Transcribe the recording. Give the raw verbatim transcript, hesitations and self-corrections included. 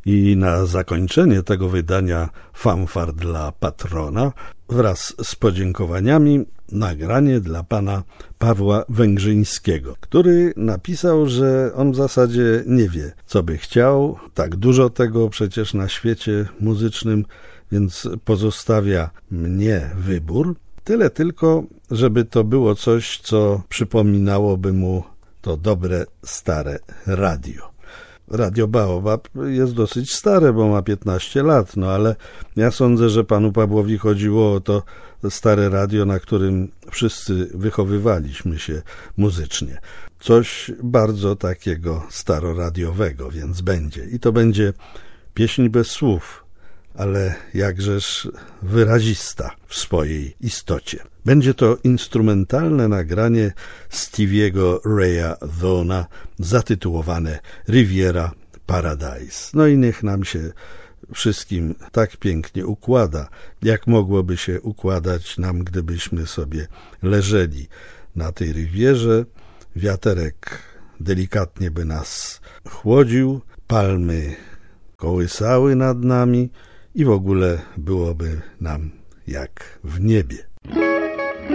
I na zakończenie tego wydania fanfar dla patrona wraz z podziękowaniami nagranie dla pana Pawła Węgrzyńskiego, który napisał, że on w zasadzie nie wie, co by chciał. Tak dużo tego przecież na świecie muzycznym, więc pozostawia mnie wybór. Tyle tylko, żeby to było coś, co przypominałoby mu to dobre, stare radio. Radio Baobab jest dosyć stare, bo ma piętnaście lat, no ale ja sądzę, że panu Pawłowi chodziło o to stare radio, na którym wszyscy wychowywaliśmy się muzycznie. Coś bardzo takiego staroradiowego, więc będzie. I to będzie pieśń bez słów, ale jakżeż wyrazista w swojej istocie. Będzie to instrumentalne nagranie Stevie'ego Raya Vaughna zatytułowane Riviera Paradise. No i niech nam się wszystkim tak pięknie układa, jak mogłoby się układać nam, gdybyśmy sobie leżeli na tej rywierze. Wiaterek delikatnie by nas chłodził, palmy kołysały nad nami i w ogóle byłoby nam jak w niebie.